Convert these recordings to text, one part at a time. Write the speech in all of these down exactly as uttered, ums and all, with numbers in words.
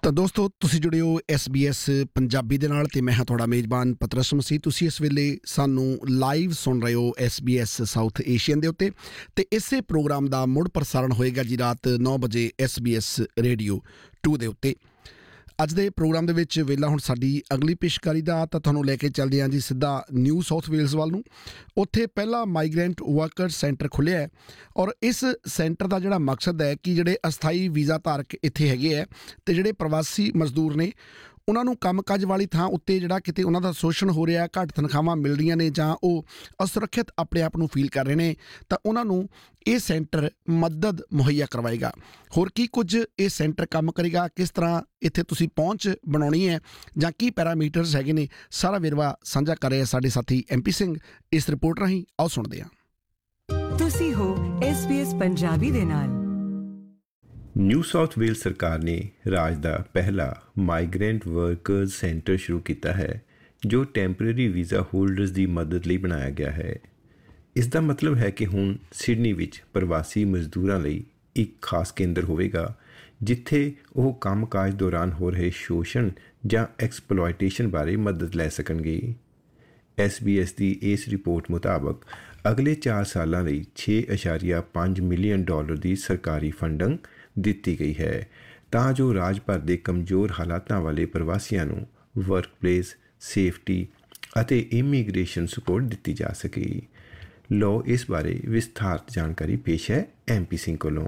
ਤਾਂ ਦੋਸਤੋ ਤੁਸੀਂ ਜੁੜੇ ਹੋ ਐਸ ਬੀ ਐਸ ਪੰਜਾਬੀ ਦੇ ਨਾਲ ਤੇ ਮੈਂ ਹਾਂ ਤੁਹਾਡਾ ਮੇਜ਼ਬਾਨ ਪਤਰਸ ਮਸੀਹ। ਤੁਸੀਂ ਇਸ ਵੇਲੇ ਸਾਨੂੰ ਲਾਈਵ ਸੁਣ ਰਹੇ ਹੋ S B S south Asian ਦੇ ਉੱਤੇ ਤੇ ਇਸੇ ਪ੍ਰੋਗਰਾਮ ਦਾ ਮੁੜ ਪ੍ਰਸਾਰਣ ਹੋਏਗਾ ਜੀ ਰਾਤ ਨੌ ਵਜੇ S B S radio to ਦੇ ਉੱਤੇ। ਅੱਜ ਦੇ ਪ੍ਰੋਗਰਾਮ ਦੇ ਵਿੱਚ ਵੇਲਾ ਹੁਣ ਸਾਡੀ ਅਗਲੀ ਪੇਸ਼ਕਾਰੀ ਦਾ, ਤਾਂ ਤੁਹਾਨੂੰ ਲੈ ਕੇ ਚੱਲਦੇ ਹਾਂ ਜੀ ਸਿੱਧਾ ਨਿਊ ਸਾਊਥ ਵੇਲਜ਼ ਵੱਲ ਨੂੰ। ਉੱਥੇ ਪਹਿਲਾ ਮਾਈਗਰੈਂਟ ਵਰਕਰ ਸੈਂਟਰ ਖੁੱਲ੍ਹਿਆ ਹੈ ਔਰ ਇਸ ਸੈਂਟਰ ਦਾ ਜਿਹੜਾ ਮਕਸਦ ਹੈ ਕਿ ਜਿਹੜੇ ਅਸਥਾਈ ਵੀਜ਼ਾ ਧਾਰਕ ਇੱਥੇ ਹੈਗੇ ਹੈ ਅਤੇ ਜਿਹੜੇ ਪ੍ਰਵਾਸੀ ਮਜ਼ਦੂਰ ਨੇ ਉਹਨਾਂ ਨੂੰ ਕੰਮਕਾਜ ਵਾਲੀ ਥਾਂ ਉੱਤੇ ਜਿਹੜਾ ਕਿਤੇ ਉਹਨਾਂ ਦਾ ਸ਼ੋਸ਼ਣ ਹੋ ਰਿਹਾ, ਘੱਟ ਤਨਖਾਹਾਂ ਮਿਲ ਰਹੀਆਂ ਨੇ ਜਾਂ ਉਹ ਅਸੁਰੱਖਿਅਤ ਆਪਣੇ ਆਪ ਨੂੰ ਫੀਲ ਕਰ ਰਹੇ ਨੇ, ਤਾਂ ਉਹਨਾਂ ਨੂੰ ਇਹ ਸੈਂਟਰ ਮਦਦ ਮੁਹੱਈਆ ਕਰਵਾਏਗਾ। ਹੋਰ ਕੀ ਕੁਝ ਇਹ ਸੈਂਟਰ ਕੰਮ ਕਰੇਗਾ, ਕਿਸ ਤਰ੍ਹਾਂ ਇੱਥੇ ਤੁਸੀਂ ਪਹੁੰਚ ਬਣਾਉਣੀ ਹੈ ਜਾਂ ਕੀ ਪੈਰਾਮੀਟਰਸ ਹੈਗੇ ਨੇ, ਸਾਰਾ ਵੇਰਵਾ ਸਾਂਝਾ ਕਰ ਰਹੇ ਸਾਡੇ ਸਾਥੀ ਐਮ ਪੀ ਸਿੰਘ ਇਸ ਰਿਪੋਰਟ ਰਾਹੀਂ। ਆਓ ਸੁਣਦੇ ਹਾਂ। ਤੁਸੀਂ ਹੋ ਐਸ ਬੀ ਐਸ ਪੰਜਾਬੀ ਦੇ ਨਾਲ। ਨਿਊ ਸਾਊਥ ਵੇਲਜ਼ ਸਰਕਾਰ ਨੇ ਰਾਜ ਦਾ ਪਹਿਲਾ ਮਾਈਗਰੈਂਟ ਵਰਕਰਜ਼ ਸੈਂਟਰ ਸ਼ੁਰੂ ਕੀਤਾ ਹੈ ਜੋ ਟੈਂਪਰੇਰੀ ਵੀਜ਼ਾ ਹੋਲਡਰਸ ਦੀ ਮਦਦ ਲਈ ਬਣਾਇਆ ਗਿਆ ਹੈ। ਇਸ ਦਾ ਮਤਲਬ ਹੈ ਕਿ ਹੁਣ ਸਿਡਨੀ ਵਿੱਚ ਪ੍ਰਵਾਸੀ ਮਜ਼ਦੂਰਾਂ ਲਈ ਇੱਕ ਖਾਸ ਕੇਂਦਰ ਹੋਵੇਗਾ ਜਿੱਥੇ ਉਹ ਕੰਮਕਾਜ ਦੌਰਾਨ ਹੋ ਰਹੇ ਸ਼ੋਸ਼ਣ ਜਾਂ ਐਕਸਪਲੋਇਟੇਸ਼ਨ ਬਾਰੇ ਮਦਦ ਲੈ ਸਕਣਗੇ। ਐਸ ਬੀ ਐਸ ਦੀ ਇਸ ਰਿਪੋਰਟ ਮੁਤਾਬਕ ਅਗਲੇ ਚਾਰ ਸਾਲਾਂ ਲਈ ਛੇ ਅਸ਼ਾਰੀਆ ਪੰਜ ਮਿਲੀਅਨ ਡਾਲਰ ਦੀ ਸਰਕਾਰੀ ਫੰਡਿੰਗ ਦਿੱਤੀ ਗਈ ਹੈ ਤਾਂ ਜੋ ਰਾਜ ਭਰ ਦੇ ਕਮਜ਼ੋਰ ਹਾਲਾਤਾਂ ਵਾਲੇ ਪ੍ਰਵਾਸੀਆਂ ਨੂੰ ਵਰਕਪਲੇਸ ਸੇਫਟੀ ਅਤੇ ਇਮੀਗ੍ਰੇਸ਼ਨ ਸਪੋਰਟ ਦਿੱਤੀ ਜਾ ਸਕੇ। ਲਓ ਇਸ ਬਾਰੇ ਵਿਸਥਾਰਤ ਜਾਣਕਾਰੀ ਪੇਸ਼ ਹੈ ਐਮ ਪੀ ਸਿੰਘ ਕੋਲੋਂ।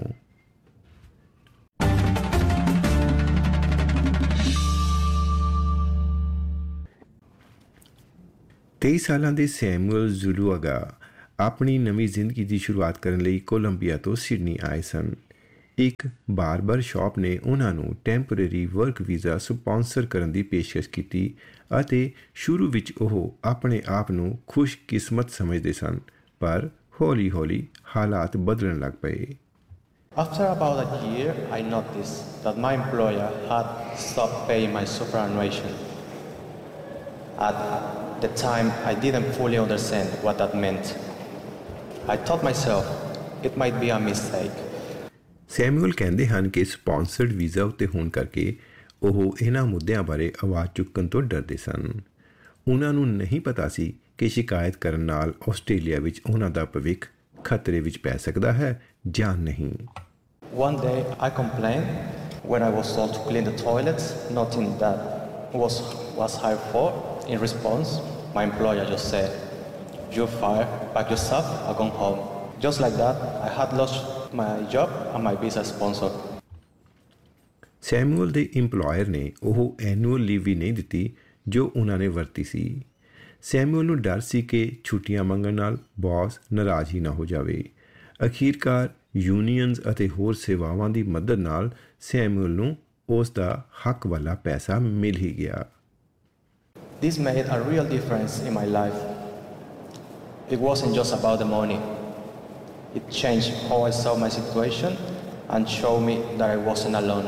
ਤੇਈ ਸਾਲਾਂ ਦੇ ਸੈਮੂਅਲ ਜ਼ੁਲੂਆਗਾ ਆਪਣੀ ਨਵੀਂ ਜ਼ਿੰਦਗੀ ਦੀ ਸ਼ੁਰੂਆਤ ਕਰਨ ਲਈ ਕੋਲੰਬੀਆ ਤੋਂ ਸਿਡਨੀ ਆਏ ਸਨ। ਇੱਕ ਬਾਰਬਰ ਸ਼ਾਪ ਨੇ ਉਹਨਾਂ ਨੂੰ ਟੈਂਪਰੇਰੀ ਵਰਕ ਵੀਜ਼ਾ ਸਪਾਂਸਰ ਕਰਨ ਦੀ ਪੇਸ਼ਕਸ਼ ਕੀਤੀ ਅਤੇ ਸ਼ੁਰੂ ਵਿੱਚ ਉਹ ਆਪਣੇ ਆਪ ਨੂੰ ਖੁਸ਼ਕਿਸਮਤ ਸਮਝਦੇ ਸਨ, ਪਰ ਹੌਲੀ ਹੌਲੀ ਹਾਲਾਤ ਬਦਲਣ ਲੱਗ ਪਏ। After about a year, I noticed that my employer had stopped paying my superannuation. At the time, I didn't fully understand what that meant. I thought myself, it might be a mistake. Samuel ਕਹਿੰਦੇ ਹਨ ਕਿ sponsored visa ਉੱਤੇ ਹੋਣ ਕਰਕੇ ਉਹ ਇਹਨਾਂ ਮੁੱਦਿਆਂ ਬਾਰੇ ਆਵਾਜ਼ ਚੁੱਕਣ ਤੋਂ ਡਰਦੇ ਸਨ। ਉਹਨਾਂ ਨੂੰ ਨਹੀਂ ਪਤਾ ਸੀ ਕਿ ਸ਼ਿਕਾਇਤ ਕਰਨ ਨਾਲ ਆਸਟ੍ਰੇਲੀਆ ਵਿੱਚ ਉਹਨਾਂ ਦਾ ਭਵਿੱਖ ਖਤਰੇ ਵਿੱਚ ਪੈ ਸਕਦਾ ਹੈ ਜਾਂ ਨਹੀਂ। One day I complained when I was told to clean the toilets, nothing that was was hired for. In response, my employer just said, "You're fired, pack your stuff, and go home." Just like that, I had lost my job and my visa sponsor. Samuel ਦੇ ਇੰਪਲਾਇਰ ਨੇ ਉਹ annual leave ਵੀ ਨਹੀਂ ਦਿੱਤੀ ਜੋ ਉਹਨਾਂ ਨੇ ਵਰਤੀ ਸੀ। Samuel ਨੂੰ ਡਰ ਸੀ ਕਿ ਛੁੱਟੀਆਂ ਮੰਗਣ ਨਾਲ ਬੌਸ ਨਾਰਾਜ਼ ਹੀ ਨਾ ਹੋ ਜਾਵੇ। ਅਖੀਰਕਾਰ ਯੂਨੀਅਨਸ ਅਤੇ ਹੋਰ ਸੇਵਾਵਾਂ ਦੀ ਮਦਦ ਨਾਲ ਸੈਮੂਅਲ ਨੂੰ ਉਸ ਦਾ ਹੱਕ ਵਾਲਾ ਪੈਸਾ ਮਿਲ ਹੀ ਗਿਆ। This made a real difference in my life. It wasn't just about the money. It changed how I saw my situation and showed me that I wasn't alone.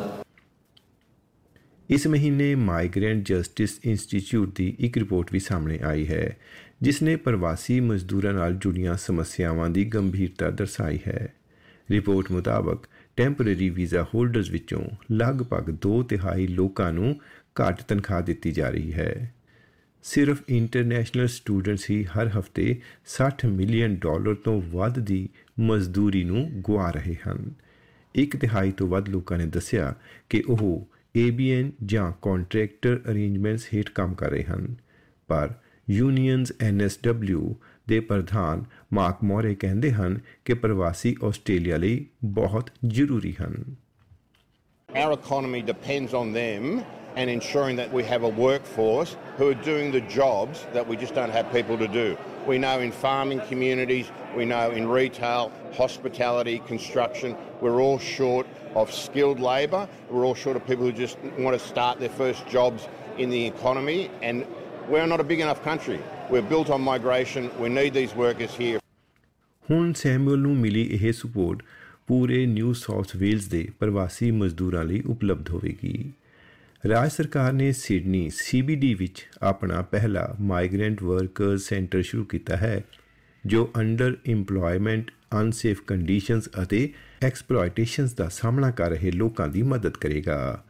ਇਸ ਮਹੀਨੇ ਮਾਈਗਰੈਂਟ ਜਸਟਿਸ ਇੰਸਟੀਚਿਊਟ ਦੀ ਇੱਕ report ਵੀ ਸਾਹਮਣੇ ਆਈ ਹੈ ਜਿਸ ਨੇ ਪ੍ਰਵਾਸੀ ਮਜ਼ਦੂਰਾਂ ਨਾਲ ਜੁੜੀਆਂ ਸਮੱਸਿਆਵਾਂ ਦੀ ਗੰਭੀਰਤਾ ਦਰਸਾਈ ਹੈ। ਰਿਪੋਰਟ ਮੁਤਾਬਕ ਟੈਂਪਰੇਰੀ ਵੀਜ਼ਾ ਹੋਲਡਰਸ ਵਿੱਚੋਂ ਲਗਭਗ ਦੋ ਤਿਹਾਈ ਲੋਕਾਂ ਨੂੰ ਘੱਟ ਤਨਖਾਹ ਦਿੱਤੀ ਜਾ ਰਹੀ ਹੈ। ਸਿਰਫ ਇੰਟਰਨੈਸ਼ਨਲ ਸਟੂਡੈਂਟਸ ਹੀ ਹਰ ਹਫ਼ਤੇ ਸੱਠ ਮਿਲੀਅਨ ਡਾਲਰ ਤੋਂ ਵੱਧ ਦੀ ਮਜ਼ਦੂਰੀ ਨੂੰ ਗੁਆ ਰਹੇ ਹਨ। ਇੱਕ ਤਿਹਾਈ ਤੋਂ ਵੱਧ ਲੋਕਾਂ ਨੇ ਦੱਸਿਆ ਕਿ ਉਹ ਏ ਬੀ ਐਨ ਜਾਂ ਕੰਟਰੈਕਟਰ ਅਰੇਂਜਮੈਂਟਸ ਹੇਠ ਕੰਮ ਕਰ ਰਹੇ ਹਨ, ਪਰ ਯੂਨੀਅਨਸ ਐਨ ਐਸ ਡਬਲਿਊ ਦੇ ਪ੍ਰਧਾਨ ਮਾਰਕ ਮੋਰੇ ਕਹਿੰਦੇ ਹਨ ਕਿ ਪ੍ਰਵਾਸੀ ਆਸਟ੍ਰੇਲੀਆ ਲਈ ਬਹੁਤ ਜ਼ਰੂਰੀ ਹਨ। Our economy depends on them and ensuring that we have a workforce who are doing the jobs that we just don't have people to do. We know in farming communities, we know in retail, hospitality, construction, we're all short of skilled labour. We're all short of people who just want to start their first jobs in the economy, and we're not a big enough country. We're built on migration. We need these workers here. ਹੁਣ Samuel ਨੂੰ ਮਿਲੀ ਇਹ support ਪੂਰੇ new south Wales ਦੇ ਪ੍ਰਵਾਸੀ ਮਜ਼ਦੂਰਾਂ ਲਈ ਉਪਲਬਧ ਹੋਵੇਗੀ। ਰਾਜ ਸਰਕਾਰ ਨੇ ਸਿਡਨੀ ਸੀ ਬੀ ਡੀ ਵਿੱਚ ਆਪਣਾ ਪਹਿਲਾ ਮਾਈਗਰੈਂਟ ਵਰਕਰਜ਼ ਸੈਂਟਰ ਸ਼ੁਰੂ ਕੀਤਾ ਹੈ ਜੋ ਅੰਡਰ ਇੰਪਲੋਇਮੈਂਟ ਅਨਸੇਫ ਕੰਡੀਸ਼ਨਸ ਅਤੇ ਐਕਸਪਲੋਇਟੇਸ਼ਨਸ ਦਾ ਸਾਹਮਣਾ ਕਰ ਰਹੇ ਲੋਕਾਂ ਦੀ ਮਦਦ ਕਰੇਗਾ।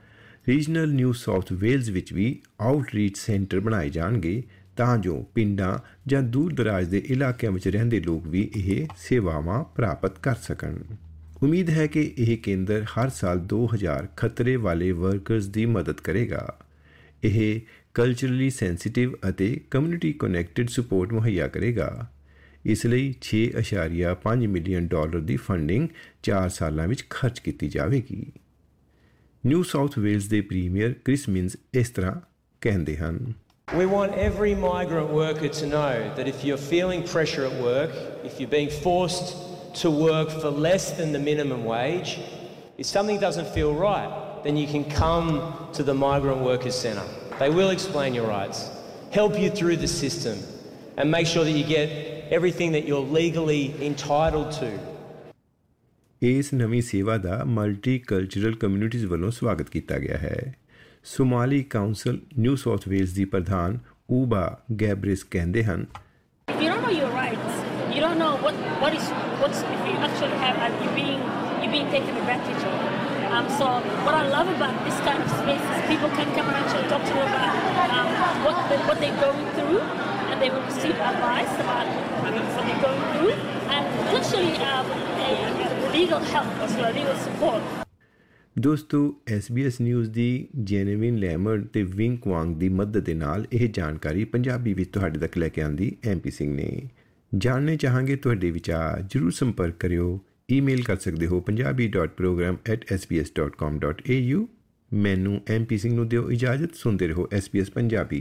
ਰੀਜਨਲ ਨਿਊ ਸਾਊਥ ਵੇਲਜ਼ ਵਿੱਚ ਵੀ ਆਊਟਰੀਚ ਸੈਂਟਰ ਬਣਾਏ ਜਾਣਗੇ ਤਾਂ ਜੋ ਪਿੰਡਾਂ ਜਾਂ ਦੂਰ ਦਰਾਜ ਦੇ ਇਲਾਕਿਆਂ ਵਿੱਚ ਰਹਿੰਦੇ ਲੋਕ ਵੀ ਇਹ ਸੇਵਾਵਾਂ ਪ੍ਰਾਪਤ ਕਰ ਸਕਣ। ਉਮੀਦ ਹੈ ਕਿ ਇਹ ਕੇਂਦਰ ਹਰ ਸਾਲ ਦੋ ਹਜ਼ਾਰ ਖਤਰੇ ਵਾਲੇ ਵਰਕਰਸ ਦੀ ਮਦਦ ਕਰੇਗਾ। ਇਹ ਕਲਚਰਲੀ ਸੈਂਸਿਟਿਵ ਅਤੇ ਕਮਿਊਨਿਟੀ ਕਨੈਕਟਡ ਸਪੋਰਟ ਮੁਹੱਈਆ ਕਰੇਗਾ। ਇਸ ਲਈ ਛੇ ਅਸ਼ਾਰੀਆ ਪੰਜ ਮਿਲੀਅਨ ਡਾਲਰ ਦੀ ਫੰਡਿੰਗ ਚਾਰ ਸਾਲਾਂ ਵਿੱਚ ਖਰਚ ਕੀਤੀ ਜਾਵੇਗੀ। ਨਿਊ ਸਾਊਥ ਵੇਲਜ਼ ਦੇ ਪ੍ਰੀਮੀਅਰ ਕ੍ਰਿਸ ਮਿਨਸ ਇਸ ਤਰ੍ਹਾਂ ਕਹਿੰਦੇ ਹਨ। We want every migrant worker to know that if you're feeling pressure at work, if you're being forced to work for less than the minimum wage, if something doesn't feel right, then you can come to the Migrant Workers Centre. They will explain your rights, help you through the system, and make sure that you get everything that you're legally entitled to. ਇਸ ਨਵੀਂ ਸੇਵਾ ਦਾ multi cultural communities ਵੱਲੋਂ ਸਵਾਗਤ ਕੀਤਾ ਗਿਆ ਹੈ। ਸੋਮਾਲੀ council new south Wales ਦੀ ਪ੍ਰਧਾਨ ਊਬਾ ਗੈਬਰਿਸ ਕਹਿੰਦੇ ਹਨ। If you don't know your rights, you don't know what what is what's if you actually have and you're being you're being taken advantage of. Um, so what I love about this kind of space is people can come and actually talk to you about um, what they, what they're going through, and they will receive advice about what they're going through, and actually um, a, a legal help as well, legal support. ਦੋਸਤੋ, S B S news ਦੀ ਜੈਨੇਵਿਨ ਲੈਮਰਡ ਤੇ wing ਕੁਆਂਗ ਦੀ ਮਦਦ ਦੇ ਨਾਲ ਇਹ ਜਾਣਕਾਰੀ ਪੰਜਾਬੀ ਵਿੱਚ ਤੁਹਾਡੇ ਤੱਕ ਲੈ ਕੇ ਆਂਦੀ ਐਮ ਪੀ ਸਿੰਘ ਨੇ। ਜਾਣਨੇ ਚਾਹਾਂਗੇ ਤੁਹਾਡੇ ਵਿਚਾਰ, ਜ਼ਰੂਰ ਸੰਪਰਕ ਕਰਿਓ। ਈਮੇਲ ਕਰ ਸਕਦੇ ਹੋ Punjabi dot programme at S B S dot com dot A you. ਮੈਨੂੰ ਐਮ ਪੀ ਸਿੰਘ ਨੂੰ ਦਿਓ ਇਜਾਜ਼ਤ। ਸੁਣਦੇ ਰਹੋ S B S Punjabi.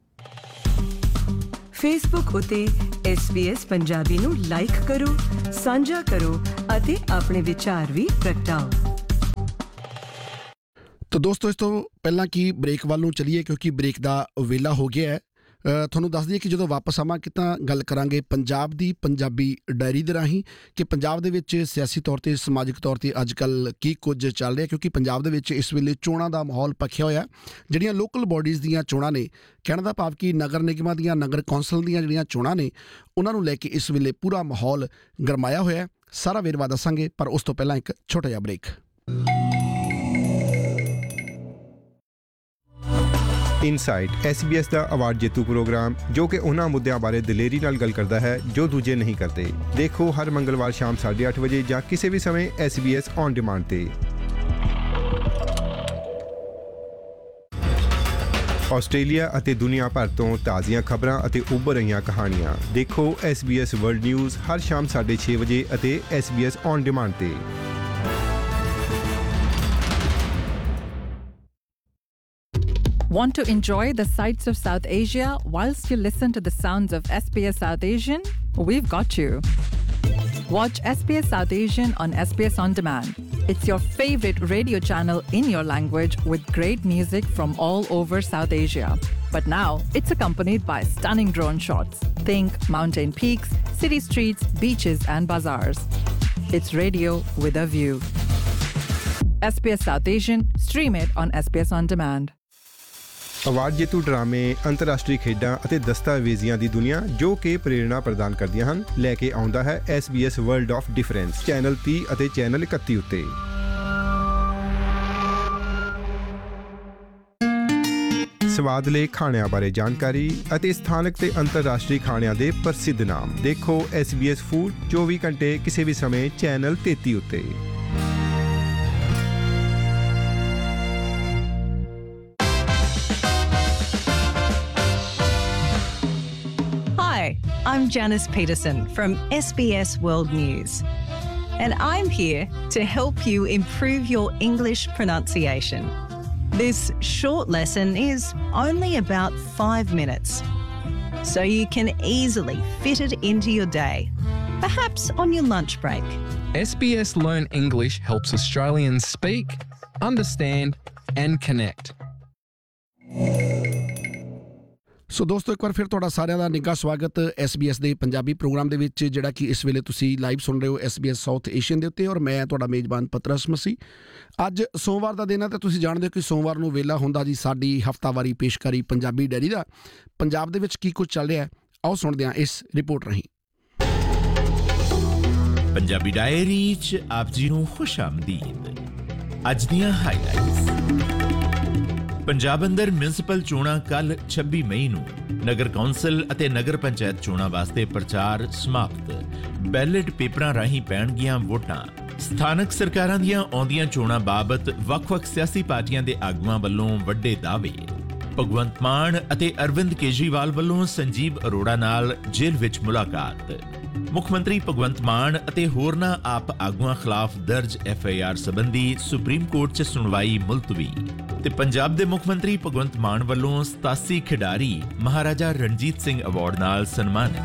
Facebook ਉਤੇ ਐਸ ਬੀ ਐਸ ਪੰਜਾਬੀ ਨੂੰ ਲਾਈਕ ਕਰੋ, ਸਾਂਝਾ ਕਰੋ ਅਤੇ ਆਪਣੇ ਵਿਚਾਰ ਵੀ ਪ੍ਰਗਟਾਓ। ਤਾਂ ਦੋਸਤੋ, ਇਸ ਤੋਂ ਪਹਿਲਾਂ ਕਿ ਬ੍ਰੇਕ ਵੱਲ ਨੂੰ ਚੱਲੀਏ, ਕਿਉਂਕਿ ਬ੍ਰੇਕ ਦਾ ਵੇਲਾ ਹੋ ਗਿਆ ਹੈ, ਤੁਹਾਨੂੰ ਦੱਸ ਦਈਏ ਕਿ ਜਦੋਂ ਵਾਪਸ ਆਵਾਂਗੇ ਤਾਂ ਗੱਲ ਕਰਾਂਗੇ ਪੰਜਾਬ ਦੀ ਪੰਜਾਬੀ ਡਾਇਰੀ ਦੇ ਰਾਹੀਂ ਕਿ ਪੰਜਾਬ ਦੇ ਵਿੱਚ ਸਿਆਸੀ ਤੌਰ 'ਤੇ, ਸਮਾਜਿਕ ਤੌਰ 'ਤੇ ਅੱਜ ਕੱਲ੍ਹ ਕੀ ਕੁਝ ਚੱਲ ਰਿਹਾ, ਕਿਉਂਕਿ ਪੰਜਾਬ ਦੇ ਵਿੱਚ ਇਸ ਵੇਲੇ ਚੋਣਾਂ ਦਾ ਮਾਹੌਲ ਪੱਖਿਆ ਹੋਇਆ। ਜਿਹੜੀਆਂ ਲੋਕਲ ਬੋਡੀਜ਼ ਦੀਆਂ ਚੋਣਾਂ ਨੇ, ਕਹਿਣ ਦਾ ਭਾਵ ਕਿ ਨਗਰ ਨਿਗਮਾਂ ਦੀਆਂ, ਨਗਰ ਕੌਂਸਲ ਦੀਆਂ ਜਿਹੜੀਆਂ ਚੋਣਾਂ ਨੇ, ਉਹਨਾਂ ਨੂੰ ਲੈ ਕੇ ਇਸ ਵੇਲੇ ਪੂਰਾ ਮਾਹੌਲ ਗਰਮਾਇਆ ਹੋਇਆ। ਸਾਰਾ ਵੇਰਵਾ ਦੱਸਾਂਗੇ, ਪਰ ਉਸ ਤੋਂ ਪਹਿਲਾਂ ਇੱਕ ਛੋਟਾ ਜਿਹਾ break. Insight S B S ਦਾ ਅਵਾਰਡ ਜੇਤੂ ਪ੍ਰੋਗਰਾਮ, ਜੋ ਕਿ ਉਹਨਾਂ ਮੁੱਦਿਆਂ ਬਾਰੇ ਦਲੇਰੀ ਨਾਲ ਗੱਲ ਕਰਦਾ ਹੈ ਜੋ ਦੂਜੇ ਨਹੀਂ ਕਰਦੇ। ਦੇਖੋ ਹਰ ਮੰਗਲਵਾਰ ਸ਼ਾਮ ਸਾਢੇ ਅੱਠ ਵਜੇ ਜਾਂ ਕਿਸੇ ਵੀ ਸਮੇਂ S B S on demand 'ਤੇ। ਆਸਟ੍ਰੇਲੀਆ ਅਤੇ ਦੁਨੀਆ ਭਰ ਤੋਂ ਤਾਜ਼ੀਆਂ ਖਬਰਾਂ ਅਤੇ ਉੱਭਰ ਰਹੀਆਂ ਕਹਾਣੀਆਂ ਦੇਖੋ S B S world news ਹਰ ਸ਼ਾਮ ਸਾਢੇ ਛੇ ਵਜੇ ਅਤੇ S B S on demand 'ਤੇ। Want to enjoy the sights of South Asia whilst you listen to the sounds of S B S South Asian? We've got you. Watch S B S South Asian on S B S On Demand. It's your favorite radio channel in your language with great music from all over South Asia. But now it's accompanied by stunning drone shots. Think mountain peaks, city streets, beaches and bazaars. It's radio with a view. S B S South Asian, stream it on S B S On Demand. Award ਜੇਤੂ ਡਰਾਮੇ, ਅੰਤਰਰਾਸ਼ਟਰੀ ਖੇਡਾਂ ਅਤੇ ਦਸਤਾਵੇਜ਼ੀਆਂ ਦੀ ਦੁਨੀਆ ਜੋ ਕਿ ਪ੍ਰੇਰਣਾ ਪ੍ਰਦਾਨ ਕਰਦੀਆਂ ਹਨ, ਲੈ ਕੇ ਆਉਂਦਾ ਹੈ S B S world of difference channel ਤੀਹ ਅਤੇ ਚੈਨਲ ਇਕੱਤੀ ਉੱਤੇ। ਸਵਾਦਲੇ ਖਾਣਿਆਂ ਬਾਰੇ ਜਾਣਕਾਰੀ ਅਤੇ ਸਥਾਨਕ ਤੇ ਅੰਤਰਰਾਸ਼ਟਰੀ ਖਾਣਿਆਂ ਦੇ ਪ੍ਰਸਿੱਧ ਨਾਮ ਦੇਖੋ ਐਸ ਬੀ ਐਸ ਫੂਡ ਚੌਵੀ ਘੰਟੇ ਕਿਸੇ ਵੀ ਸਮੇਂ ਚੈਨਲ ਤੇਤੀ ਉੱਤੇ। I'm Janice Peterson from S B S World News, and I'm here to help you improve your English pronunciation. This short lesson is only about five minutes, so you can easily fit it into your day, perhaps on your lunch break. S B S Learn English helps Australians speak, understand, and connect. ਸੋ ਦੋਸਤੋ, ਇੱਕ ਵਾਰ ਫਿਰ ਤੁਹਾਡਾ ਸਾਰਿਆਂ ਦਾ ਨਿੱਘਾ ਸਵਾਗਤ S B S ਦੇ Punjabi programme ਦੇ ਵਿੱਚ, ਜਿਹੜਾ ਕਿ ਇਸ ਵੇਲੇ ਤੁਸੀਂ ਲਾਈਵ ਸੁਣ ਰਹੇ ਹੋ S B S south Asian ਦੇ ਉੱਤੇ, ਔਰ ਮੈਂ ਤੁਹਾਡਾ ਮੇਜ਼ਬਾਨ ਪਤਰਸ ਮਸੀਹ। ਅੱਜ ਸੋਮਵਾਰ ਦਾ ਦਿਨ ਹੈ ਤੇ ਤੁਸੀਂ ਜਾਣਦੇ ਹੋ ਕਿ ਸੋਮਵਾਰ ਨੂੰ ਵੇਲਾ ਹੁੰਦਾ ਜੀ ਸਾਡੀ ਹਫ਼ਤਾਵਾਰੀ ਪੇਸ਼ਕਾਰੀ ਪੰਜਾਬੀ ਡੈਰੀ ਦਾ। ਪੰਜਾਬ ਦੇ ਵਿੱਚ ਕੀ ਕੁਝ ਚੱਲ ਰਿਹਾ ਹੈ, ਆਓ ਸੁਣਦੇ ਹਾਂ ਇਸ ਰਿਪੋਰਟ ਰਾਹੀਂ। ਪੰਜਾਬੀ ਡਾਇਰੀ 'ਚ ਆਪ ਜੀ ਨੂੰ ਖੁਸ਼ ਆਮਦੀਦ। ਅੱਜ ਦੀਆਂ ਹਾਈਲਾਈਟਸ। ਪੰਜਾਬ ਅੰਦਰ ਮਿਊਨਿਸਪਲ ਚੋਣਾਂ ਕੱਲ ਛੱਬੀ ਮਈ ਨੂੰ, ਨਗਰ ਕੌਂਸਲ ਅਤੇ ਨਗਰ ਪੰਚਾਇਤ ਚੋਣਾਂ ਵਾਸਤੇ ਪ੍ਰਚਾਰ ਸਮਾਪਤ। ਬੈਲਟ ਪੇਪਰਾਂ ਰਾਹੀਂ ਪੈਣਗੀਆਂ ਵੋਟਾਂ। ਸਥਾਨਕ ਸਰਕਾਰਾਂ ਦੀਆਂ ਆਉਂਦੀਆਂ ਚੋਣਾਂ ਬਾਬਤ ਵੱਖ-ਵੱਖ ਸਿਆਸੀ ਪਾਰਟੀਆਂ ਦੇ ਆਗੂਆਂ ਵੱਲੋਂ ਵੱਡੇ ਦਾਅਵੇ। ਭਗਵੰਤ ਮਾਨ ਅਤੇ ਅਰਵਿੰਦ ਕੇਜਰੀਵਾਲ ਵੱਲੋਂ ਸੰਜੀਵ ਅਰੋੜਾ ਨਾਲ ਜੇਲ੍ਹ ਵਿੱਚ ਮੁਲਾਕਾਤ। ਮੁੱਖ ਮੰਤਰੀ ਭਗਵੰਤ ਮਾਨ ਅਤੇ ਹੋਰਨਾਂ ਆਪ ਆਗੂਆਂ ਖਿਲਾਫ ਦਰਜ ਐਫ ਆਈ ਆਰ ਸੰਬੰਧੀ ਸੁਪਰੀਮ ਕੋਰਟ 'ਚ ਸੁਣਵਾਈ ਮੁਲਤਵੀ। ਤੇ ਪੰਜਾਬ ਦੇ ਮੁੱਖ ਮੰਤਰੀ ਭਗਵੰਤ ਮਾਨ ਵੱਲੋਂ ਸਤਾਸੀ ਖਿਡਾਰੀ ਮਹਾਰਾਜਾ ਰਣਜੀਤ ਸਿੰਘ ਅਵਾਰਡ ਨਾਲ ਸਨਮਾਨਿਤ।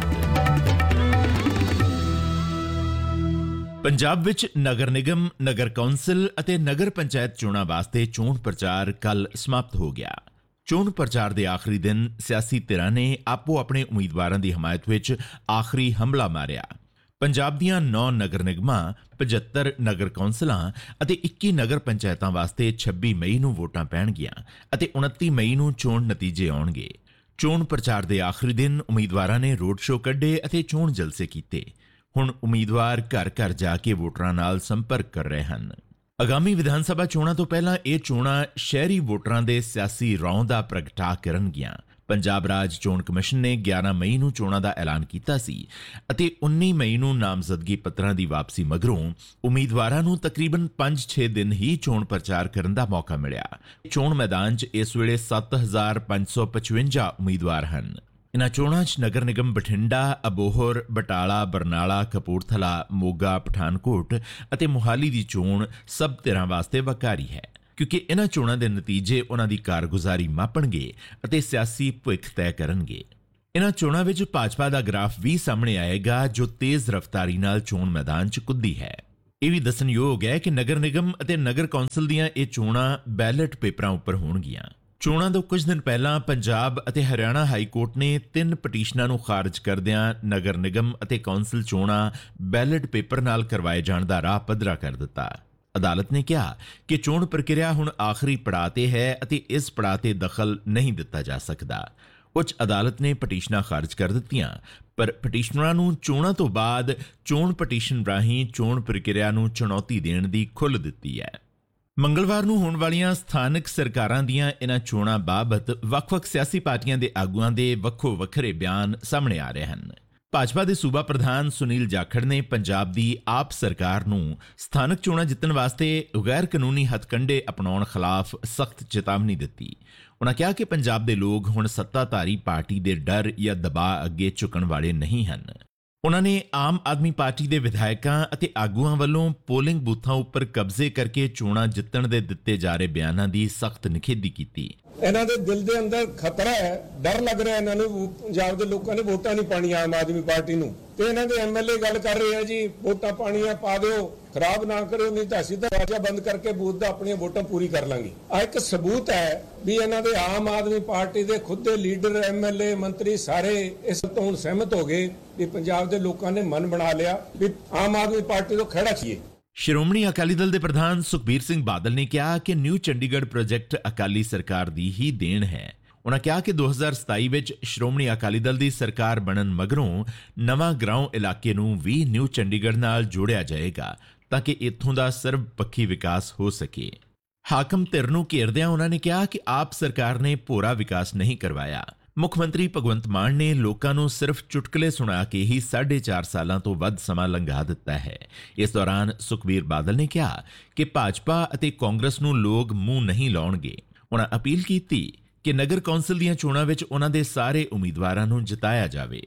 ਪੰਜਾਬ ਵਿੱਚ ਨਗਰ ਨਿਗਮ, ਨਗਰ ਕੌਂਸਲ ਅਤੇ ਨਗਰ ਪੰਚਾਇਤ ਚੋਣਾਂ ਵਾਸਤੇ ਚੋਣ ਪ੍ਰਚਾਰ ਕੱਲ ਸਮਾਪਤ ਹੋ ਗਿਆ। ਚੋਣ ਪ੍ਰਚਾਰ ਦੇ ਆਖਰੀ ਦਿਨ ਸਿਆਸੀ ਧਿਰਾਂ ਨੇ ਆਪੋ ਆਪਣੇ ਉਮੀਦਵਾਰਾਂ ਦੀ ਹਮਾਇਤ ਵਿੱਚ ਆਖਰੀ ਹਮਲਾ ਮਾਰਿਆ। ਪੰਜਾਬ ਦੀਆਂ ਨੌ ਨਗਰ ਨਿਗਮਾਂ, ਪਝੱਤਰ ਨਗਰ ਕੌਂਸਲਾਂ ਅਤੇ ਇੱਕੀ ਨਗਰ ਪੰਚਾਇਤਾਂ ਵਾਸਤੇ ਛੱਬੀ ਮਈ ਨੂੰ ਵੋਟਾਂ ਪੈਣਗੀਆਂ ਅਤੇ ਉਨੱਤੀ ਮਈ ਨੂੰ ਚੋਣ ਨਤੀਜੇ ਆਉਣਗੇ। ਚੋਣ ਪ੍ਰਚਾਰ ਦੇ ਆਖਰੀ ਦਿਨ ਉਮੀਦਵਾਰਾਂ ਨੇ ਰੋਡ ਸ਼ੋਅ ਕੱਢੇ ਅਤੇ ਚੋਣ ਜਲਸੇ ਕੀਤੇ। ਹੁਣ ਉਮੀਦਵਾਰ ਘਰ ਘਰ ਜਾ ਕੇ ਵੋਟਰਾਂ ਨਾਲ ਸੰਪਰਕ ਕਰ ਰਹੇ ਹਨ। ਆਗਾਮੀ ਵਿਧਾਨ ਸਭਾ ਚੋਣਾਂ ਤੋਂ ਪਹਿਲਾਂ ਇਹ ਚੋਣਾਂ ਸ਼ਹਿਰੀ ਵੋਟਰਾਂ ਦੇ ਸਿਆਸੀ ਰੌਂ ਦਾ ਪ੍ਰਗਟਾ ਕਰਨਗੀਆਂ। ਪੰਜਾਬ ਰਾਜ ਚੋਣ ਕਮਿਸ਼ਨ ਨੇ ਗਿਆਰਾਂ ਮਈ ਨੂੰ ਚੋਣਾਂ ਦਾ ਐਲਾਨ ਕੀਤਾ ਸੀ ਅਤੇ ਉੱਨੀ ਮਈ ਨੂੰ ਨਾਮਜ਼ਦਗੀ ਪੱਤਰਾਂ ਦੀ ਵਾਪਸੀ ਮਗਰੋਂ ਉਮੀਦਵਾਰਾਂ ਨੂੰ ਤਕਰੀਬਨ ਪੰਜ ਛੇ ਦਿਨ ਹੀ ਚੋਣ ਪ੍ਰਚਾਰ ਕਰਨ ਦਾ ਮੌਕਾ ਮਿਲਿਆ। ਚੋਣ ਮੈਦਾਨ 'ਚ ਇਸ ਵੇਲੇ ਸੱਤ ਹਜ਼ਾਰ ਪੰਜ ਸੌ ਪਚਵੰਜਾ ਉਮੀਦਵਾਰ ਹਨ। ਇਨ੍ਹਾਂ ਚੋਣਾਂ 'ਚ ਨਗਰ ਨਿਗਮ ਬਠਿੰਡਾ, ਅਬੋਹਰ, ਬਟਾਲਾ, ਬਰਨਾਲਾ, ਕਪੂਰਥਲਾ, ਮੋਗਾ, ਪਠਾਨਕੋਟ ਅਤੇ ਮੁਹਾਲੀ ਦੀ ਚੋਣ ਸਭ ਧਿਰਾਂ ਵਾਸਤੇ ਵਕਾਰੀ ਹੈ, ਕਿਉਂਕਿ ਇਨ੍ਹਾਂ ਚੋਣਾਂ ਦੇ ਨਤੀਜੇ ਉਨ੍ਹਾਂ ਦੀ ਕਾਰਗੁਜ਼ਾਰੀ ਮਾਪਣਗੇ ਅਤੇ ਸਿਆਸੀ ਭਵਿੱਖ ਤੈਅ ਕਰਨਗੇ। ਇਨ੍ਹਾਂ ਚੋਣਾਂ ਵਿੱਚ ਭਾਜਪਾ ਦਾ ਗ੍ਰਾਫ ਵੀ ਸਾਹਮਣੇ ਆਏਗਾ, ਜੋ ਤੇਜ਼ ਰਫ਼ਤਾਰੀ ਨਾਲ ਚੋਣ ਮੈਦਾਨ 'ਚ ਕੁੱਦੀ ਹੈ। ਇਹ ਵੀ ਦੱਸਣਯੋਗ ਹੈ ਕਿ ਨਗਰ ਨਿਗਮ ਅਤੇ ਨਗਰ ਕੌਂਸਲ ਦੀਆਂ ਇਹ ਚੋਣਾਂ ਬੈਲਟ ਪੇਪਰਾਂ ਉੱਪਰ ਹੋਣਗੀਆਂ। ਚੋਣਾਂ ਤੋਂ ਕੁਝ ਦਿਨ ਪਹਿਲਾਂ ਪੰਜਾਬ ਅਤੇ ਹਰਿਆਣਾ ਹਾਈ ਕੋਰਟ ਨੇ ਤਿੰਨ ਪਟੀਸ਼ਨਾਂ ਨੂੰ ਖਾਰਜ ਕਰਦਿਆਂ ਨਗਰ ਨਿਗਮ ਅਤੇ ਕੌਂਸਲ ਚੋਣਾਂ ਬੈਲਟ ਪੇਪਰ ਨਾਲ ਕਰਵਾਏ ਜਾਣ ਦਾ ਰਾਹ ਪੱਧਰਾ ਕਰ ਦਿੱਤਾ। ਅਦਾਲਤ ਨੇ ਕਿਹਾ ਕਿ ਚੋਣ ਪ੍ਰਕਿਰਿਆ ਹੁਣ ਆਖਰੀ ਪੜਾਅ ਤੇ ਹੈ ਅਤੇ ਇਸ ਪੜਾਅ ਤੇ ਦਖਲ ਨਹੀਂ ਦਿੱਤਾ ਜਾ ਸਕਦਾ। ਉੱਚ ਅਦਾਲਤ ਨੇ ਪਟੀਸ਼ਨਾਂ ਖਾਰਜ ਕਰ ਦਿੱਤੀਆਂ, ਪਰ ਪਟੀਸ਼ਨਰਾਂ ਨੂੰ ਚੋਣਾਂ ਤੋਂ ਬਾਅਦ ਚੋਣ ਪਟੀਸ਼ਨ ਰਾਹੀਂ ਚੋਣ ਪ੍ਰਕਿਰਿਆ ਨੂੰ ਚੁਣੌਤੀ ਦੇਣ ਦੀ ਖੁੱਲ੍ਹ ਦਿੱਤੀ ਹੈ। ਮੰਗਲਵਾਰ ਨੂੰ ਹੋਣ ਵਾਲੀਆਂ ਸਥਾਨਕ ਸਰਕਾਰਾਂ ਦੀਆਂ ਇਨ੍ਹਾਂ ਚੋਣਾਂ ਬਾਬਤ ਵੱਖ-ਵੱਖ ਸਿਆਸੀ ਪਾਰਟੀਆਂ ਦੇ ਆਗੂਆਂ ਦੇ ਵੱਖੋ ਵੱਖਰੇ ਬਿਆਨ ਸਾਹਮਣੇ ਆ ਰਹੇ ਹਨ। ਭਾਜਪਾ ਦੇ ਸੂਬਾ ਪ੍ਰਧਾਨ ਸੁਨੀਲ ਜਾਖੜ ਨੇ ਪੰਜਾਬ ਦੀ ਆਪ ਸਰਕਾਰ ਨੂੰ ਸਥਾਨਕ ਚੋਣਾਂ ਜਿੱਤਣ ਵਾਸਤੇ ਗੈਰ ਕਾਨੂੰਨੀ ਹੱਥਕੰਡੇ ਅਪਣਾਉਣ ਖਿਲਾਫ ਸਖਤ ਚੇਤਾਵਨੀ ਦਿੱਤੀ। ਉਨ੍ਹਾਂ ਕਿਹਾ ਕਿ ਪੰਜਾਬ ਦੇ ਲੋਕ ਹੁਣ ਸੱਤਾਧਾਰੀ ਪਾਰਟੀ ਦੇ ਡਰ ਜਾਂ ਦਬਾਅ ਅੱਗੇ ਝੁਕਣ ਵਾਲੇ ਨਹੀਂ ਹਨ। ਉਨ੍ਹਾਂ ਨੇ ਆਮ ਆਦਮੀ ਪਾਰਟੀ ਦੇ ਵਿਧਾਇਕਾਂ ਅਤੇ ਆਗੂਆਂ ਵੱਲੋਂ ਪੋਲਿੰਗ ਬੂਥਾਂ ਉੱਪਰ ਕਬਜ਼ੇ ਕਰਕੇ ਚੋਣਾਂ ਜਿੱਤਣ ਦੇ ਦਿੱਤੇ ਜਾ ਰਹੇ ਬਿਆਨਾਂ ਦੀ ਸਖਤ ਨਿਖੇਧੀ ਕੀਤੀ। ਇਹਨਾਂ ਦੇ ਦਿਲ ਦੇ ਅੰਦਰ ਖਤਰਾ ਹੈ, ਡਰ ਲੱਗ ਰਿਹਾ ਇਹਨਾਂ ਨੂੰ। ਪੰਜਾਬ ਦੇ ਲੋਕਾਂ ਨੇ ਵੋਟਾਂ ਨਹੀਂ ਪਾਣੀਆਂ ਆਮ ਆਦਮੀ ਪਾਰਟੀ ਨੂੰ, ਤੇ ਇਹਨਾਂ ਦੇ ਐਮ ਐਲ ਏ ਗੱਲ ਕਰ ਰਹੇ ਆ ਜੀ ਵੋਟਾਂ ਪਾਣੀਆਂ ਪਾ ਦਿਓ, ਖਰਾਬ ਨਾ ਕਰਿਓ, ਨਹੀਂ ਤਾਂ ਅਸੀਂ ਤਾਂ ਦਰਵਾਜ਼ਾ ਬੰਦ ਕਰਕੇ ਬੂਥ ਦਾ ਆਪਣੀਆਂ ਵੋਟਾਂ ਪੂਰੀ ਕਰ ਲਾਂਗੇ। ਆ ਇੱਕ ਸਬੂਤ ਹੈ ਵੀ ਇਹਨਾਂ ਦੇ ਆਮ ਆਦਮੀ ਪਾਰਟੀ ਦੇ ਖੁਦ ਦੇ ਲੀਡਰ, ਐਮ ਐਲ ਏ, ਮੰਤਰੀ ਸਾਰੇ ਇਸ ਤੋਂ ਹੁਣ ਸਹਿਮਤ ਹੋ ਗਏ ਵੀ ਪੰਜਾਬ ਦੇ ਲੋਕਾਂ ਨੇ ਮਨ ਬਣਾ ਲਿਆ ਵੀ ਆਮ ਆਦਮੀ ਪਾਰਟੀ ਤੋਂ ਖਹਿੜਾ ਚਾਹੀਏ। ਸ਼੍ਰੋਮਣੀ ਅਕਾਲੀ ਦਲ ਦੇ ਪ੍ਰਧਾਨ ਸੁਖਬੀਰ ਸਿੰਘ ਬਾਦਲ ਨੇ ਕਿਹਾ ਕਿ ਨਿਊ ਚੰਡੀਗੜ੍ਹ ਪ੍ਰੋਜੈਕਟ ਅਕਾਲੀ ਸਰਕਾਰ ਦੀ ਹੀ ਦੇਣ ਹੈ। ਉਨ੍ਹਾਂ ਕਿਹਾ ਕਿ ਦੋ ਹਜ਼ਾਰ ਸਤਾਈ ਵਿੱਚ ਸ਼੍ਰੋਮਣੀ ਅਕਾਲੀ ਦਲ ਦੀ ਸਰਕਾਰ ਬਣਨ ਮਗਰੋਂ ਨਵਾਂ ਗਰਾਉਂ ਇਲਾਕੇ ਨੂੰ ਵੀ ਨਿਊ ਚੰਡੀਗੜ੍ਹ ਨਾਲ ਜੋੜਿਆ ਜਾਏਗਾ ਤਾਂ ਕਿ ਇੱਥੋਂ ਦਾ ਸਰਬਪੱਖੀ ਵਿਕਾਸ ਹੋ ਸਕੇ। ਹਾਕਮ ਧਿਰ ਨੂੰ ਘੇਰਦਿਆਂ ਉਨ੍ਹਾਂ ਨੇ ਕਿਹਾ ਕਿ ਆਪ ਸਰਕਾਰ ਨੇ ਭੋਰਾ ਵਿਕਾਸ ਨਹੀਂ ਕਰਵਾਇਆ। ਮੁੱਖ ਮੰਤਰੀ ਭਗਵੰਤ ਮਾਨ ਨੇ ਲੋਕਾਂ ਨੂੰ ਸਿਰਫ ਚੁਟਕਲੇ ਸੁਣਾ ਕੇ ਹੀ ਸਾਢੇ ਚਾਰ ਸਾਲਾਂ ਤੋਂ ਵੱਧ ਸਮਾਂ ਲੰਘਾ ਦਿੱਤਾ ਹੈ। ਇਸ ਦੌਰਾਨ ਸੁਖਬੀਰ ਬਾਦਲ ਨੇ ਕਿਹਾ ਕਿ ਭਾਜਪਾ ਅਤੇ ਕਾਂਗਰਸ ਨੂੰ ਲੋਕ ਮੂੰਹ ਨਹੀਂ ਲਾਉਣਗੇ। ਉਨ੍ਹਾਂ ਅਪੀਲ ਕੀਤੀ ਕਿ ਨਗਰ ਕੌਂਸਲ ਦੀਆਂ ਚੋਣਾਂ ਵਿੱਚ ਉਨ੍ਹਾਂ ਦੇ ਸਾਰੇ ਉਮੀਦਵਾਰਾਂ ਨੂੰ ਜਿਤਾਇਆ ਜਾਵੇ।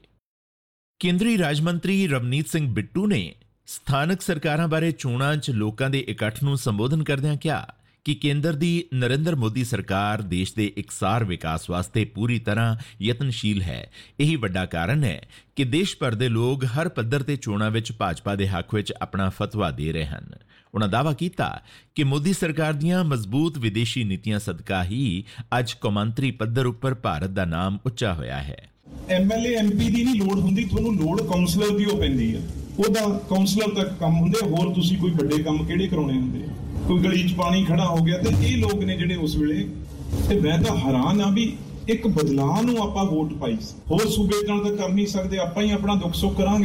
ਕੇਂਦਰੀ ਰਾਜ ਮੰਤਰੀ ਰਵਨੀਤ ਸਿੰਘ ਬਿੱਟੂ ਨੇ ਸਥਾਨਕ ਸਰਕਾਰਾਂ ਬਾਰੇ ਚੋਣਾਂ 'ਚ ਲੋਕਾਂ ਦੇ ਇਕੱਠ ਨੂੰ ਸੰਬੋਧਨ ਕਰਦਿਆਂ ਕਿਹਾ ਕਿ ਕੇਂਦਰ ਦੀ ਨਰਿੰਦਰ ਮੋਦੀ ਸਰਕਾਰ ਦੇਸ਼ ਦੇ ਇਕਸਾਰ ਵਿਕਾਸ ਵਾਸਤੇ ਪੂਰੀ ਤਰ੍ਹਾਂ ਯਤਨਸ਼ੀਲ ਹੈ। ਇਹੀ ਵੱਡਾ ਕਾਰਨ ਹੈ ਕਿ ਦੇਸ਼ ਭਰ ਦੇ ਲੋਕ ਹਰ ਪੱਧਰ ਤੇ ਚੋਣਾਂ ਵਿੱਚ ਭਾਜਪਾ ਦੇ ਹੱਕ ਵਿੱਚ ਆਪਣਾ ਫਤਵਾ ਦੇ ਰਹੇ ਹਨ। ਉਨ੍ਹਾਂ ਦਾਅਵਾ ਕੀਤਾ ਕਿ ਮੋਦੀ ਸਰਕਾਰ ਦੀਆਂ ਮਜ਼ਬੂਤ ਵਿਦੇਸ਼ੀ ਨੀਤੀਆਂ ਸਦਕਾ ਹੀ ਅੱਜ ਕੌਮਾਂਤਰੀ ਪੱਧਰ ਉੱਪਰ ਭਾਰਤ ਦਾ ਨਾਮ ਉੱਚਾ ਹੋਇਆ ਹੈ। M L A M P ਦੀ ਨਹੀਂ ਲੋੜ ਹੁੰਦੀ, ਤੁਹਾਨੂੰ ਲੋੜ ਕਾਉਂਸਲਰ ਦੀ ਉਹ ਪੈਂਦੀ ਹੈ। ਉਹਦਾ ਕਾਉਂਸਲਰ ਤੱਕ ਕੰਮ ਹੁੰਦੇ, ਹੋਰ ਤੁਸੀਂ ਕੋਈ ਵੱਡੇ ਕੰਮ ਕਿਹੜੇ ਕਰਾਉਣੇ ਹੁੰਦੇ ਆ। ਕੋਈ ਗਲੀ 'ਚ ਪਾਣੀ ਖੜਾ ਹੋ ਗਿਆ ਤੇ ਇਹ ਲੋਕ ਨੇ ਜਿਹੜੇ ਉਸ ਵੇਲੇ, ਤੇ ਮੈਂ ਤਾਂ ਹੈਰਾਨ ਆ ਵੀ ਇੱਕ ਬਦਲਾਅ ਨੂੰ ਆਪਾਂ ਵੋਟ ਪਾਈ। ਹੋਰ ਸੂਬੇ ਨਾਲ ਤਾਂ ਕਰ ਨਹੀਂ ਸਕਦੇ, ਆਪਾਂ ਹੀ ਆਪਣਾ ਦੁੱਖ ਸੁੱਖ ਕਰਾਂਗੇ।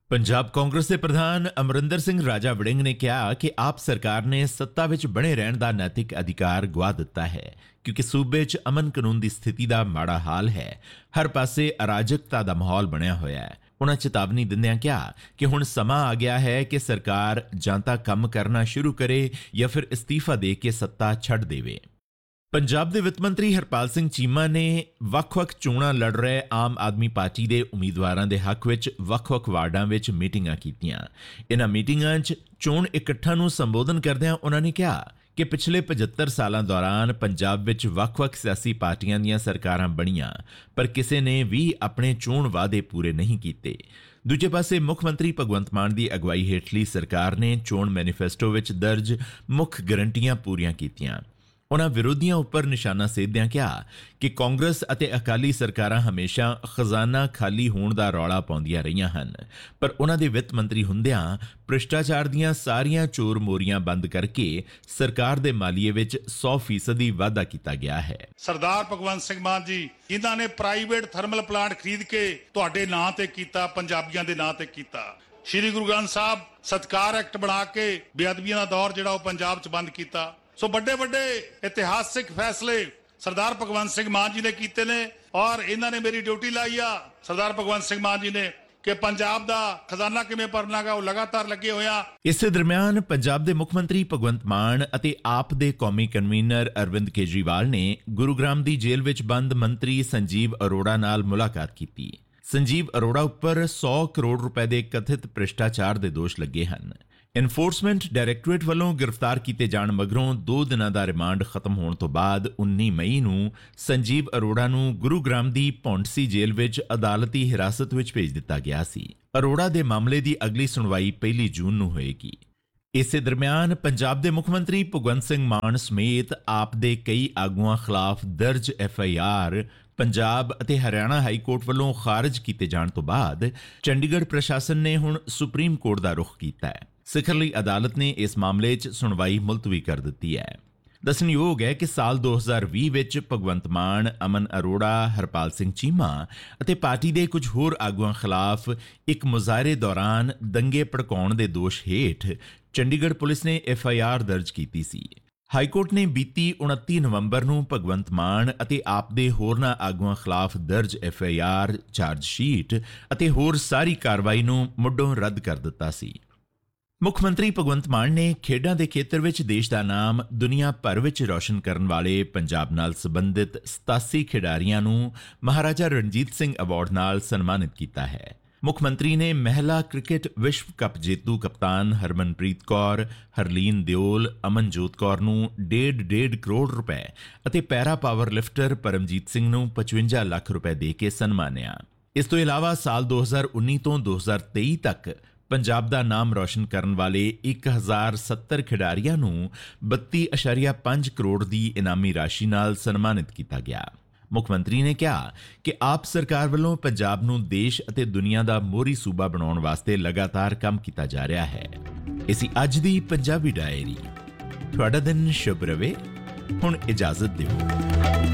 ਪੰਜਾਬ ਕਾਂਗਰਸ ਦੇ ਪ੍ਰਧਾਨ ਅਮਰਿੰਦਰ ਸਿੰਘ ਰਾਜਾ ਵੜਿੰਗ ਨੇ ਕਿਹਾ ਕਿ ਆਪ ਸਰਕਾਰ ਨੇ ਸੱਤਾ ਵਿੱਚ ਬਣੇ ਰਹਿਣ ਦਾ ਨੈਤਿਕ ਅਧਿਕਾਰ ਗੁਆ ਦਿੱਤਾ ਹੈ ਕਿਉਂਕਿ ਸੂਬੇ 'ਚ ਅਮਨ ਕਾਨੂੰਨ ਦੀ ਸਥਿਤੀ ਦਾ ਮਾੜਾ ਹਾਲ ਹੈ। ਹਰ ਪਾਸੇ ਅਰਾਜਕਤਾ ਦਾ ਮਾਹੌਲ ਬਣਿਆ ਹੋਇਆ ਹੈ। ਉਨ੍ਹਾਂ ਚੇਤਾਵਨੀ ਦਿੰਦਿਆਂ ਕਿਹਾ ਕਿ ਹੁਣ ਸਮਾਂ ਆ ਗਿਆ ਹੈ ਕਿ ਸਰਕਾਰ ਜਾਂ ਤਾਂ ਕੰਮ ਕਰਨਾ ਸ਼ੁਰੂ ਕਰੇ ਜਾਂ ਫਿਰ ਅਸਤੀਫਾ ਦੇ ਕੇ ਸੱਤਾ ਛੱਡ ਦੇਵੇ। ਪੰਜਾਬ ਦੇ ਵਿੱਤ ਮੰਤਰੀ ਹਰਪਾਲ ਸਿੰਘ ਚੀਮਾ ਨੇ ਵੱਖ-ਵੱਖ ਚੋਣਾਂ ਲੜ ਰਹੇ ਆਮ ਆਦਮੀ ਪਾਰਟੀ ਦੇ ਉਮੀਦਵਾਰਾਂ ਦੇ ਹੱਕ ਵਿੱਚ ਵੱਖ-ਵੱਖ ਵਾਰਡਾਂ ਵਿੱਚ ਮੀਟਿੰਗਾਂ ਕੀਤੀਆਂ। ਇਨ੍ਹਾਂ ਮੀਟਿੰਗਾਂ 'ਚ ਚੋਣ ਇਕੱਠਾਂ ਨੂੰ ਸੰਬੋਧਨ ਕਰਦਿਆਂ ਉਨ੍ਹਾਂ ਨੇ ਕਿਹਾ ਕਿ ਪਿਛਲੇ ਪਝੱਤਰ ਸਾਲਾਂ ਦੌਰਾਨ ਪੰਜਾਬ ਵਿੱਚ ਵੱਖ-ਵੱਖ ਸਿਆਸੀ ਪਾਰਟੀਆਂ ਦੀਆਂ ਸਰਕਾਰਾਂ ਬਣੀਆਂ ਪਰ ਕਿਸੇ ਨੇ ਵੀ ਆਪਣੇ ਚੋਣ ਵਾਅਦੇ ਪੂਰੇ ਨਹੀਂ ਕੀਤੇ। ਦੂਜੇ ਪਾਸੇ ਮੁੱਖ ਮੰਤਰੀ ਭਗਵੰਤ ਮਾਨ ਦੀ ਅਗਵਾਈ ਹੇਠਲੀ ਸਰਕਾਰ ਨੇ ਚੋਣ ਮੈਨੀਫੈਸਟੋ ਵਿੱਚ ਦਰਜ ਮੁੱਖ ਗਰੰਟੀਆਂ ਪੂਰੀਆਂ ਕੀਤੀਆਂ। ਉਨ੍ਹਾਂ ਵਿਰੋਧੀਆਂ ਉੱਪਰ ਨਿਸ਼ਾਨਾ ਸਾਧਦਿਆਂ ਕਿਹਾ ਕਿ ਕਾਂਗਰਸ ਅਤੇ ਅਕਾਲੀ ਸਰਕਾਰਾਂ ਹਮੇਸ਼ਾ ਖਜ਼ਾਨਾ ਖਾਲੀ ਹੋਣ ਦਾ ਰੌਲਾ ਪਾਉਂਦੀਆਂ ਰਹੀਆਂ ਹਨ ਪਰ ਉਨ੍ਹਾਂ ਦੇ ਵਿੱਤ ਮੰਤਰੀ ਹੁੰਦਿਆਂ ਭ੍ਰਿਸ਼ਟਾਚਾਰ ਦੀਆਂ ਸਾਰੀਆਂ ਚੋਰ ਮੋਰੀਆਂ ਬੰਦ ਕਰਕੇ ਸਰਕਾਰ ਦੇ ਮਾਲੀਏ ਵਿੱਚ ਸੌ ਫੀਸਦੀ ਵਾਧਾ ਕੀਤਾ ਗਿਆ ਹੈ। ਸਰਦਾਰ ਭਗਵੰਤ ਸਿੰਘ ਮਾਨ ਜੀ ਜਿਨ੍ਹਾਂ ਨੇ ਪ੍ਰਾਈਵੇਟ ਥਰਮਲ ਪਲਾਂਟ ਖਰੀਦ ਕੇ ਤੁਹਾਡੇ ਨਾਂ ਤੇ ਕੀਤਾ, ਪੰਜਾਬੀਆਂ ਦੇ ਨਾਂ ਤੇ ਕੀਤਾ। ਸ਼੍ਰੀ ਗੁਰੂ ਗ੍ਰੰਥ ਸਾਹਿਬ ਸਤਕਾਰ ਐਕਟ ਬਣਾ ਕੇ ਬੇਅਦਬੀਆਂ ਦਾ ਦੌਰ ਜਿਹੜਾ ਉਹ ਪੰਜਾਬ 'ਚ ਬੰਦ ਕੀਤਾ। ਸੋ ਵੱਡੇ ਵੱਡੇ ਇਤਿਹਾਸਿਕ ਫੈਸਲੇ ਸਰਦਾਰ ਭਗਵੰਤ ਸਿੰਘ ਮਾਨ ਜੀ ਨੇ ਕੀਤੇ ਨੇ ਔਰ ਇਹਨਾਂ ਨੇ ਮੇਰੀ ਡਿਊਟੀ ਲਾਈ ਆ ਸਰਦਾਰ ਭਗਵੰਤ ਸਿੰਘ ਮਾਨ ਜੀ ਨੇ ਕਿ ਪੰਜਾਬ ਦਾ ਖਜ਼ਾਨਾ ਕਿਵੇਂ ਭਰਨਾਗਾ, ਉਹ ਲਗਾਤਾਰ ਲੱਗੇ ਹੋਇਆ। ਇਸੇ ਦਰਮਿਆਨ ਪੰਜਾਬ ਦੇ ਮੁੱਖ ਮੰਤਰੀ ਭਗਵੰਤ ਮਾਨ ਅਤੇ ਆਪ ਦੇ ਕੌਮੀ ਕਨਵੀਨਰ ਅਰਵਿੰਦ ਕੇਜਰੀਵਾਲ ਨੇ ਗੁਰੂਗ੍ਰਾਮ ਦੀ ਜੇਲ੍ਹ ਵਿੱਚ ਬੰਦ ਮੰਤਰੀ ਸੰਜੀਵ ਅਰੋੜਾ ਨਾਲ ਮੁਲਾਕਾਤ ਕੀਤੀ। ਸੰਜੀਵ ਅਰੋੜਾ ਉੱਪਰ ਸੌ ਕਰੋੜ ਰੁਪਏ ਦੇ ਕਥਿਤ ਭ੍ਰਿਸ਼ਟਾਚਾਰ ਦੇ ਦੋਸ਼ ਲੱਗੇ ਹਨ। ਐਨਫੋਰਸਮੈਂਟ ਡਾਇਰੈਕਟੋਰੇਟ ਵੱਲੋਂ ਗ੍ਰਿਫਤਾਰ ਕੀਤੇ ਜਾਣ ਮਗਰੋਂ ਦੋ ਦਿਨਾਂ ਦਾ ਰਿਮਾਂਡ ਖਤਮ ਹੋਣ ਤੋਂ ਬਾਅਦ ਉੱਨੀ ਮਈ ਨੂੰ ਸੰਜੀਵ ਅਰੋੜਾ ਨੂੰ ਗੁਰੂਗ੍ਰਾਮ ਦੀ ਪੌਂਡਸੀ ਜੇਲ੍ਹ ਵਿੱਚ ਅਦਾਲਤੀ ਹਿਰਾਸਤ ਵਿੱਚ ਭੇਜ ਦਿੱਤਾ ਗਿਆ ਸੀ। ਅਰੋੜਾ ਦੇ ਮਾਮਲੇ ਦੀ ਅਗਲੀ ਸੁਣਵਾਈ ਪਹਿਲੀ ਜੂਨ ਨੂੰ ਹੋਏਗੀ। ਇਸੇ ਦਰਮਿਆਨ ਪੰਜਾਬ ਦੇ ਮੁੱਖ ਮੰਤਰੀ ਭਗਵੰਤ ਸਿੰਘ ਮਾਨ ਸਮੇਤ ਆਪ ਦੇ ਕਈ ਆਗੂਆਂ ਖਿਲਾਫ ਦਰਜ ਐਫ ਆਈ ਆਰ ਪੰਜਾਬ ਅਤੇ ਹਰਿਆਣਾ ਹਾਈ ਕੋਰਟ ਵੱਲੋਂ ਖਾਰਜ ਕੀਤੇ ਜਾਣ ਤੋਂ ਬਾਅਦ ਚੰਡੀਗੜ੍ਹ ਪ੍ਰਸ਼ਾਸਨ ਨੇ ਹੁਣ ਸੁਪਰੀਮ ਕੋਰਟ ਦਾ ਰੁਖ ਕੀਤਾ ਹੈ। ਸਿਖਰਲੀ ਅਦਾਲਤ ਨੇ ਇਸ ਮਾਮਲੇ 'ਚ ਸੁਣਵਾਈ ਮੁਲਤਵੀ ਕਰ ਦਿੱਤੀ ਹੈ। ਦੱਸਣਯੋਗ ਹੈ ਕਿ ਸਾਲ ਦੋ ਹਜ਼ਾਰ ਵੀਹ ਵਿੱਚ ਭਗਵੰਤ ਮਾਨ, ਅਮਨ ਅਰੋੜਾ, ਹਰਪਾਲ ਸਿੰਘ ਚੀਮਾ ਅਤੇ ਪਾਰਟੀ ਦੇ ਕੁਝ ਹੋਰ ਆਗੂਆਂ ਖਿਲਾਫ ਇੱਕ ਮੁਜ਼ਾਹਰੇ ਦੌਰਾਨ ਦੰਗੇ ਭੜਕਾਉਣ ਦੇ ਦੋਸ਼ ਹੇਠ ਚੰਡੀਗੜ੍ਹ ਪੁਲਿਸ ਨੇ ਐਫ ਆਈ ਆਰ ਦਰਜ ਕੀਤੀ ਸੀ। ਹਾਈਕੋਰਟ ਨੇ ਬੀਤੀ ਉਨੱਤੀ ਨਵੰਬਰ ਨੂੰ ਭਗਵੰਤ ਮਾਨ ਅਤੇ ਆਪ ਦੇ ਹੋਰਨਾਂ ਆਗੂਆਂ ਖਿਲਾਫ ਦਰਜ F I R, charge sheet ਅਤੇ ਹੋਰ ਸਾਰੀ ਕਾਰਵਾਈ ਨੂੰ ਮੁੱਢੋਂ ਰੱਦ ਕਰ ਦਿੱਤਾ ਸੀ। ਮੁੱਖ ਮੰਤਰੀ ਭਗਵੰਤ ਮਾਨ ਨੇ ਖੇਡਾਂ ਦੇ ਖੇਤਰ ਵਿੱਚ ਦੇਸ਼ ਦਾ ਨਾਮ ਦੁਨੀਆ ਭਰ ਵਿੱਚ ਰੌਸ਼ਨ ਕਰਨ ਵਾਲੇ ਪੰਜਾਬ ਨਾਲ ਸੰਬੰਧਿਤ ਸਤਾਸੀ ਖਿਡਾਰੀਆਂ ਨੂੰ ਮਹਾਰਾਜਾ ਰਣਜੀਤ ਸਿੰਘ ਅਵਾਰਡ ਨਾਲ ਸਨਮਾਨਿਤ ਕੀਤਾ ਹੈ। ਮੁੱਖ ਮੰਤਰੀ ਨੇ ਮਹਿਲਾ ਕ੍ਰਿਕਟ ਵਿਸ਼ਵ ਕੱਪ ਜੇਤੂ ਕਪਤਾਨ ਹਰਮਨਪ੍ਰੀਤ ਕੌਰ, ਹਰਲੀਨ ਦਿਓਲ, ਅਮਨਜੋਤ ਕੌਰ ਨੂੰ ਡੇਢ ਡੇਢ ਕਰੋੜ ਰੁਪਏ ਅਤੇ ਪੈਰਾ ਪਾਵਰ ਲਿਫਟਰ ਪਰਮਜੀਤ ਸਿੰਘ ਨੂੰ ਪਚਵੰਜਾ ਲੱਖ ਰੁਪਏ ਦੇ ਕੇ ਸਨਮਾਨਿਆ। ਇਸ ਤੋਂ ਇਲਾਵਾ ਸਾਲ ਦੋ ਹਜ਼ਾਰ ਉੱਨੀ ਤੋਂ ਦੋ ਹਜ਼ਾਰ ਤੇਈ ਤੱਕ ਪੰਜਾਬ ਦਾ ਨਾਮ ਰੌਸ਼ਨ ਕਰਨ ਵਾਲੇ ਇੱਕ ਹਜ਼ਾਰ ਸੱਤਰ ਖਿਡਾਰੀਆਂ ਨੂੰ ਬੱਤੀ ਇਸ਼ਾਰੀਆ ਪੰਜ ਕਰੋੜ ਦੀ ਇਨਾਮੀ ਰਾਸ਼ੀ ਨਾਲ ਸਨਮਾਨਿਤ ਕੀਤਾ ਗਿਆ। ਮੁੱਖ ਮੰਤਰੀ ਨੇ ਕਿਹਾ ਕਿ ਆਪ ਸਰਕਾਰ ਵੱਲੋਂ ਪੰਜਾਬ ਨੂੰ ਦੇਸ਼ ਅਤੇ ਦੁਨੀਆ ਦਾ ਮੋਹਰੀ ਸੂਬਾ ਬਣਾਉਣ ਵਾਸਤੇ ਲਗਾਤਾਰ ਕੰਮ ਕੀਤਾ ਜਾ ਰਿਹਾ ਹੈ। ਇਹ ਸੀ ਅੱਜ ਦੀ ਪੰਜਾਬੀ ਡਾਇਰੀ। ਤੁਹਾਡਾ ਦਿਨ ਸ਼ੁਭ ਰਹੇ। ਹੁਣ ਇਜਾਜ਼ਤ ਦਿਓ।